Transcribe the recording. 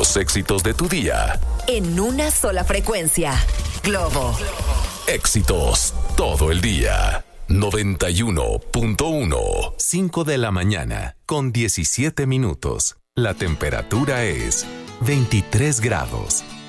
Los éxitos de tu día. En una sola frecuencia. Globo. Éxitos todo el día. 91.1. 5 de la mañana con 17 minutos. La temperatura es 23 grados.